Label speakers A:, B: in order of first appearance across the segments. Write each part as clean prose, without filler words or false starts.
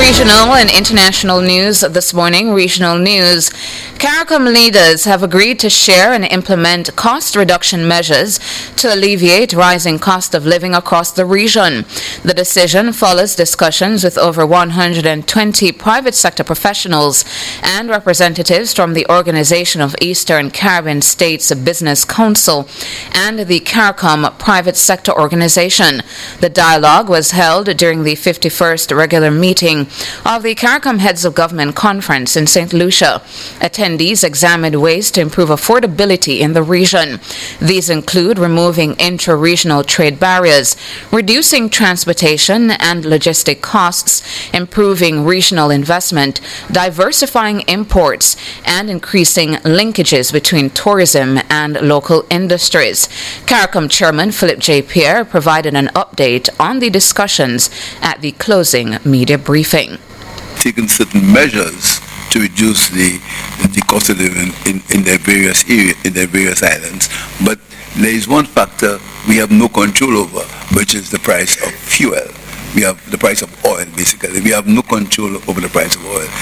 A: Regional and international news this morning. Regional news. CARICOM leaders have agreed to share and implement cost reduction measures to alleviate rising cost of living across the region. The decision follows discussions with over 120 private sector professionals and representatives from the Organization of Eastern Caribbean States Business Council and the CARICOM Private Sector Organization. The dialogue was held during the 51st regular meeting of the CARICOM Heads of Government Conference in St. Lucia. Attendees examined ways to improve affordability in the region. These include removing intra-regional trade barriers, reducing transportation and logistic costs, improving regional investment, diversifying imports, and increasing linkages between tourism and local industries. CARICOM Chairman Philip J. Pierre provided an update on the discussions at the closing media briefing.
B: Taken certain measures to reduce the cost of living in their various areas, in their various islands. But there is one factor we have no control over, which is the price of fuel. We have the price of oil, basically. We have no control over the price of oil.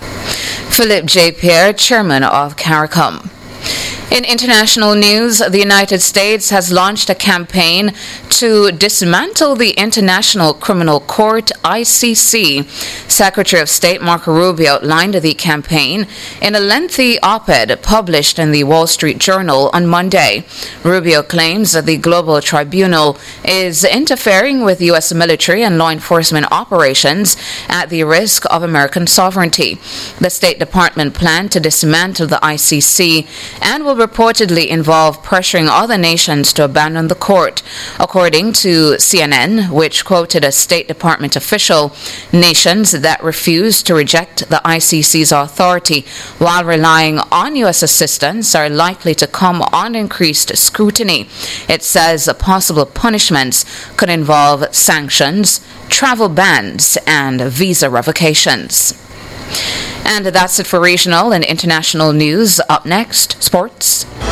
A: Philip J. Pierre, Chairman of CARICOM. In international news, the United States has launched a campaign to dismantle the International Criminal Court, ICC. Secretary of State Marco Rubio outlined the campaign in a lengthy op-ed published in the Wall Street Journal on Monday. Rubio claims that the global tribunal is interfering with U.S. military and law enforcement operations at the risk of American sovereignty. The State Department planned to dismantle the ICC and will reportedly involve pressuring other nations to abandon the court. According to CNN, which quoted a State Department official, nations that refuse to reject the ICC's authority while relying on U.S. assistance are likely to come on increased scrutiny. It says possible punishments could involve sanctions, travel bans, and visa revocations. And that's it for regional and international news. Up next, sports.